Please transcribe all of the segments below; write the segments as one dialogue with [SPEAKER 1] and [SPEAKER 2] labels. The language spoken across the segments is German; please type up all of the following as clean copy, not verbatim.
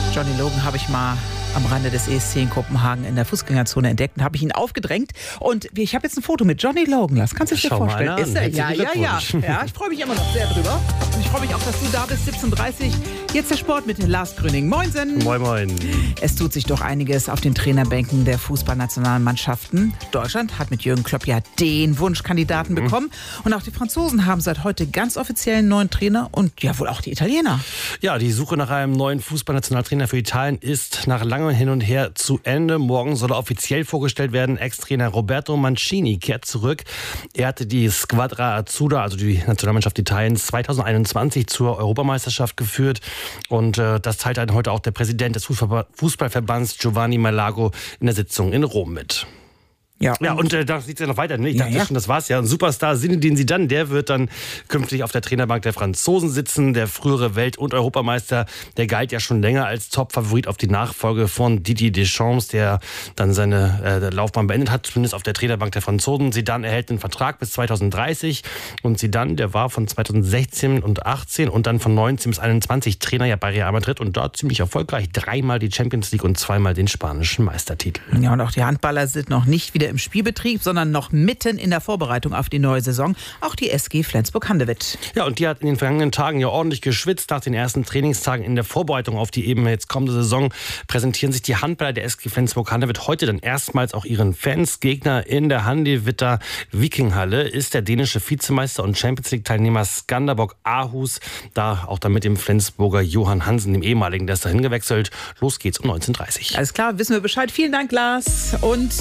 [SPEAKER 1] Johnny Logan habe ich mal am Rande des ESC in Kopenhagen in der Fußgängerzone entdeckt und habe ich ihn aufgedrängt. Und ich habe jetzt ein Foto mit Johnny Logan. Das kannst du dir vorstellen. Ist er? Ja. Ja, ich freue mich immer noch sehr drüber. Und ich freue mich auch, dass du da bist. 17:30 Uhr. Jetzt der Sport mit Lars Gröning. Moinsen.
[SPEAKER 2] Moin, moin.
[SPEAKER 1] Es tut sich doch einiges auf den Trainerbänken der Fußballnationalmannschaften. Deutschland hat mit Jürgen Klopp ja den Wunschkandidaten bekommen. Und auch die Franzosen haben seit heute ganz offiziell einen neuen Trainer und ja wohl auch die Italiener.
[SPEAKER 2] Ja, die Suche nach einem neuen Fußballnationaltrainer für Italien ist nach langem Hin und Her zu Ende. Morgen soll er offiziell vorgestellt werden. Ex-Trainer Roberto Mancini kehrt zurück. Er hatte die Squadra Azzurra, also die Nationalmannschaft Italiens, 2021 zur Europameisterschaft geführt. Und das teilt dann heute auch der Präsident des Fußballverbands Giovanni Malago in der Sitzung in Rom mit. Ja, und da sieht es ja noch weiter. Ich dachte schon, das war's ja. Ein Superstar Zinedine Zidane, der wird dann künftig auf der Trainerbank der Franzosen sitzen. Der frühere Welt- und Europameister, der galt ja schon länger als Top-Favorit auf die Nachfolge von Didier Deschamps, der dann seine Laufbahn beendet hat, zumindest auf der Trainerbank der Franzosen. Zidane erhält einen Vertrag bis 2030 und Zidane, der war von 2016 und 18 und dann von 19 bis 21 Trainer ja bei Real Madrid und dort ziemlich erfolgreich. 3-mal die Champions League und 2-mal den spanischen Meistertitel.
[SPEAKER 1] Ja, und auch die Handballer sind noch nicht wieder im Spielbetrieb, sondern noch mitten in der Vorbereitung auf die neue Saison. Auch die SG Flensburg-Handewitt.
[SPEAKER 2] Ja, und die hat in den vergangenen Tagen ja ordentlich geschwitzt. Nach den ersten Trainingstagen in der Vorbereitung auf die eben jetzt kommende Saison präsentieren sich die Handballer der SG Flensburg-Handewitt heute dann erstmals auch ihren Fans. Gegner in der Handewitter Vikinghalle ist der dänische Vizemeister und Champions-League-Teilnehmer Skanderborg Aarhus. Da auch dann mit dem Flensburger Johann Hansen, dem ehemaligen, der ist dahin gewechselt. Los geht's um 19:30 Uhr.
[SPEAKER 1] Alles klar, wissen wir Bescheid. Vielen Dank, Lars. Und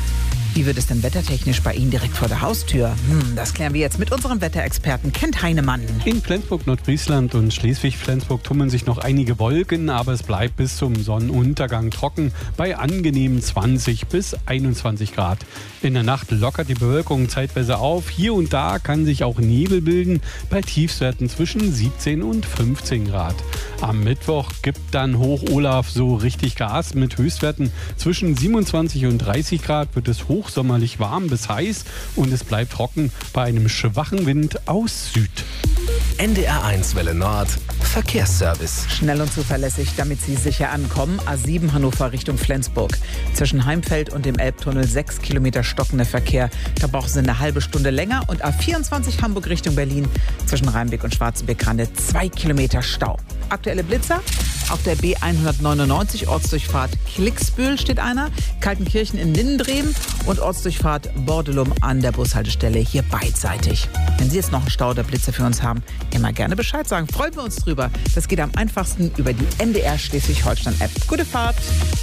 [SPEAKER 1] wie wird es denn wettertechnisch bei Ihnen direkt vor der Haustür? Das klären wir jetzt mit unserem Wetterexperten Kent Heinemann.
[SPEAKER 3] In Flensburg, Nordfriesland und Schleswig-Flensburg tummeln sich noch einige Wolken, aber es bleibt bis zum Sonnenuntergang trocken bei angenehmen 20 bis 21 Grad. In der Nacht lockert die Bewölkung zeitweise auf. Hier und da kann sich auch Nebel bilden bei Tiefstwerten zwischen 17 und 15 Grad. Am Mittwoch gibt dann Hoch Olaf so richtig Gas. Mit Höchstwerten zwischen 27 und 30 Grad wird es hochsommerlich warm bis heiß und es bleibt trocken bei einem schwachen Wind aus Süd.
[SPEAKER 4] NDR1 Welle Nord, Verkehrsservice.
[SPEAKER 1] Schnell und zuverlässig, damit Sie sicher ankommen. A7 Hannover Richtung Flensburg. Zwischen Heimfeld und dem Elbtunnel 6 Kilometer stockender Verkehr. Da brauchen Sie eine halbe Stunde länger. Und A24 Hamburg Richtung Berlin. Zwischen Rheinbeck und Schwarzenbeck-Rande 2 Kilometer Stau. Aktuelle Blitzer. Auf der B199 Ortsdurchfahrt Klicksbühl steht einer. Kaltenkirchen in Lindendrehen und Ortsdurchfahrt Bordelum an der Bushaltestelle hier beidseitig. Wenn Sie jetzt noch einen Stau oder Blitzer für uns haben, immer gerne Bescheid sagen. Freuen wir uns drüber. Das geht am einfachsten über die NDR Schleswig-Holstein-App. Gute Fahrt.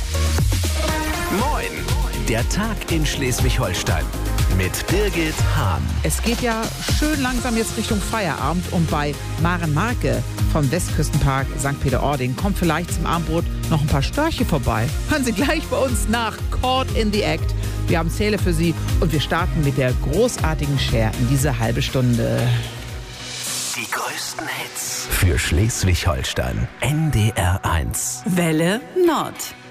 [SPEAKER 4] Moin, der Tag in Schleswig-Holstein mit Birgit Hahn.
[SPEAKER 1] Es geht ja schön langsam jetzt Richtung Feierabend und bei Maren Marke vom Westküstenpark St. Peter-Ording kommt vielleicht zum Abendbrot noch ein paar Störche vorbei. Hören Sie gleich bei uns nach Caught in the Act. Wir haben Zähle für Sie und wir starten mit der großartigen Cher in diese halbe Stunde.
[SPEAKER 4] Die größten Hits für Schleswig-Holstein. NDR1.
[SPEAKER 5] Welle Nord.